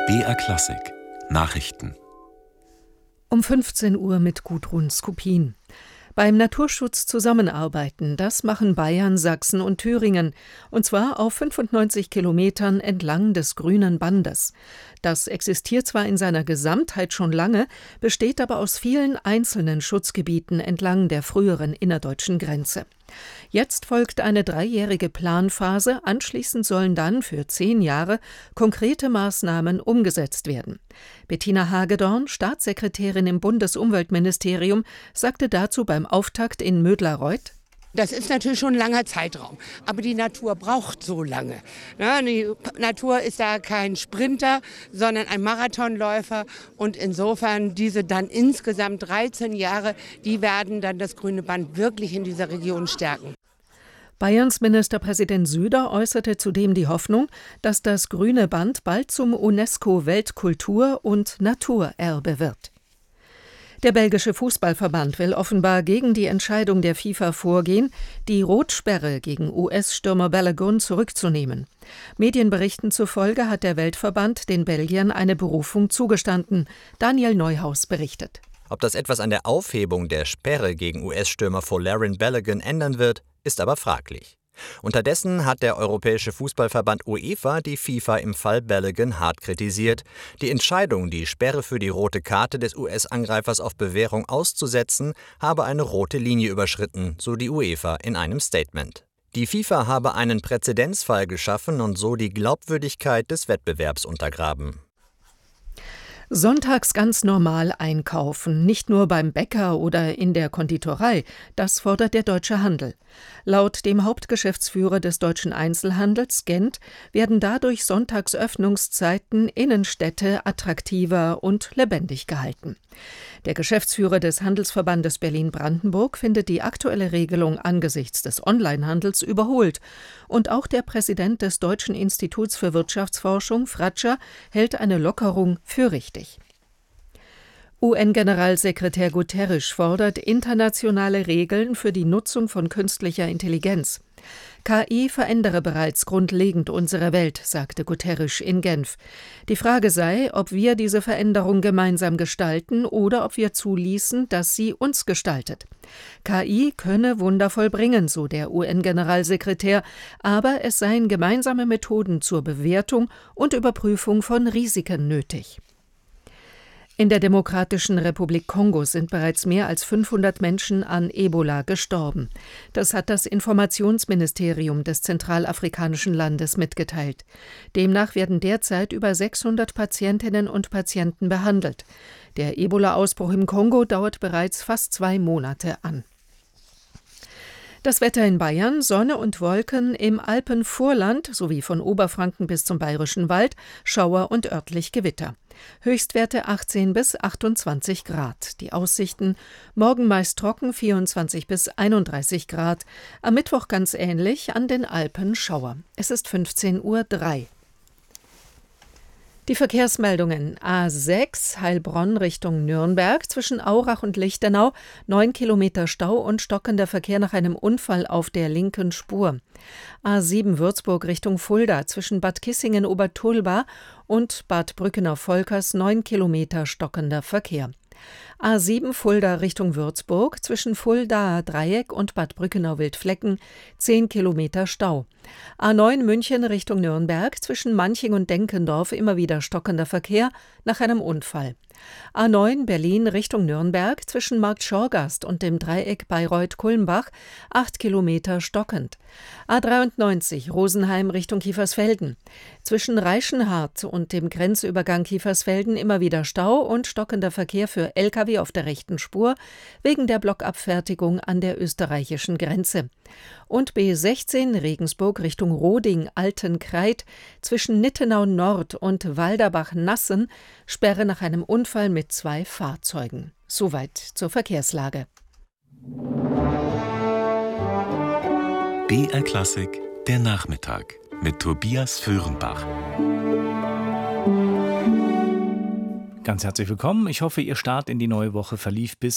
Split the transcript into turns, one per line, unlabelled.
BR Klassik Nachrichten
Um 15 Uhr mit Gudrun Skupin. Beim Naturschutz zusammenarbeiten, das machen Bayern, Sachsen und Thüringen. Und zwar auf 95 Kilometern entlang des Grünen Bandes. Das existiert zwar in seiner Gesamtheit schon lange, besteht aber aus vielen einzelnen Schutzgebieten entlang der früheren innerdeutschen Grenze. Jetzt folgt eine 3-jährige Planphase, anschließend sollen dann für 10 Jahre konkrete Maßnahmen umgesetzt werden. Bettina Hagedorn, Staatssekretärin im Bundesumweltministerium, sagte dazu beim Auftakt in Mödlareuth:
Das ist natürlich schon ein langer Zeitraum, aber die Natur braucht so lange. Ja, die Natur ist da kein Sprinter, sondern ein Marathonläufer und insofern diese dann insgesamt 13 Jahre, die werden dann das Grüne Band wirklich in dieser Region stärken.
Bayerns Ministerpräsident Söder äußerte zudem die Hoffnung, dass das Grüne Band bald zum UNESCO-Weltkultur- und Naturerbe wird. Der belgische Fußballverband will offenbar gegen die Entscheidung der FIFA vorgehen, die Rotsperre gegen US-Stürmer Balogun zurückzunehmen. Medienberichten zufolge hat der Weltverband den Belgiern eine Berufung zugestanden. Daniel Neuhaus berichtet.
Ob das etwas an der Aufhebung der Sperre gegen US-Stürmer Folarin Balogun ändern wird, ist aber fraglich. Unterdessen hat der Europäische Fußballverband UEFA die FIFA im Fall Balogun hart kritisiert. Die Entscheidung, die Sperre für die rote Karte des US-Angreifers auf Bewährung auszusetzen, habe eine rote Linie überschritten, so die UEFA in einem Statement. Die FIFA habe einen Präzedenzfall geschaffen und so die Glaubwürdigkeit des Wettbewerbs untergraben.
Sonntags ganz normal einkaufen, nicht nur beim Bäcker oder in der Konditorei, das fordert der deutsche Handel. Laut dem Hauptgeschäftsführer des deutschen Einzelhandels, Gent, werden dadurch Sonntagsöffnungszeiten Innenstädte attraktiver und lebendig gehalten. Der Geschäftsführer des Handelsverbandes Berlin-Brandenburg findet die aktuelle Regelung angesichts des Onlinehandels überholt. Und auch der Präsident des Deutschen Instituts für Wirtschaftsforschung, Fratscher, hält eine Lockerung für richtig. UN-Generalsekretär Guterres fordert internationale Regeln für die Nutzung von künstlicher Intelligenz. KI verändere bereits grundlegend unsere Welt, sagte Guterres in Genf. Die Frage sei, ob wir diese Veränderung gemeinsam gestalten oder ob wir zuließen, dass sie uns gestaltet. KI könne Wunder vollbringen, so der UN-Generalsekretär, aber es seien gemeinsame Methoden zur Bewertung und Überprüfung von Risiken nötig. In der Demokratischen Republik Kongo sind bereits mehr als 500 Menschen an Ebola gestorben. Das hat das Informationsministerium des zentralafrikanischen Landes mitgeteilt. Demnach werden derzeit über 600 Patientinnen und Patienten behandelt. Der Ebola-Ausbruch im Kongo dauert bereits fast 2 Monate an. Das Wetter in Bayern: Sonne und Wolken, im Alpenvorland sowie von Oberfranken bis zum Bayerischen Wald Schauer und örtlich Gewitter. Höchstwerte 18 bis 28 Grad. Die Aussichten: morgen meist trocken, 24 bis 31 Grad. Am Mittwoch ganz ähnlich, an den Alpen Schauer. Es ist 15:03 Uhr. Die Verkehrsmeldungen: A6 Heilbronn Richtung Nürnberg, zwischen Aurach und Lichtenau 9 Kilometer Stau und stockender Verkehr nach einem Unfall auf der linken Spur. A7 Würzburg Richtung Fulda, zwischen Bad Kissingen-Obertulba und Bad Brückenau-Volkers 9 Kilometer stockender Verkehr. A7 Fulda Richtung Würzburg, zwischen Fuldaer Dreieck und Bad Brückenau-Wildflecken 10 Kilometer Stau. A9 München Richtung Nürnberg, zwischen Manching und Denkendorf immer wieder stockender Verkehr nach einem Unfall. A9 Berlin Richtung Nürnberg, zwischen Markt Schorgast und dem Dreieck Bayreuth-Kulmbach 8 Kilometer stockend. A93 Rosenheim Richtung Kiefersfelden, zwischen Reichenhart und dem Grenzübergang Kiefersfelden immer wieder Stau und stockender Verkehr für Lkw auf der rechten Spur wegen der Blockabfertigung an der österreichischen Grenze. Und B16 Regensburg Richtung Roding-Altenkreid, zwischen Nittenau Nord und Walderbach-Nassen Sperre nach einem Unfall mit 2 Fahrzeugen. Soweit zur Verkehrslage.
BR Klassik der Nachmittag mit Tobias Föhrenbach.
Ganz herzlich willkommen. Ich hoffe, Ihr Start in die neue Woche verlief bis